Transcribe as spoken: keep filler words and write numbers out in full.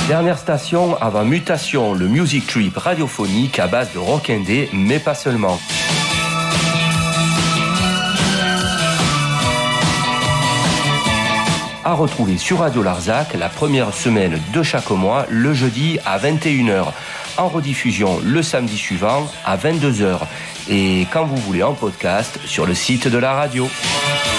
Dernière station avant Mutation, le music trip radiophonique à base de rock indé, mais pas seulement. À retrouver sur Radio Larzac la première semaine de chaque mois, le jeudi à vingt et une heures. En rediffusion le samedi suivant à vingt-deux heures. Et quand vous voulez en podcast sur le site de la radio.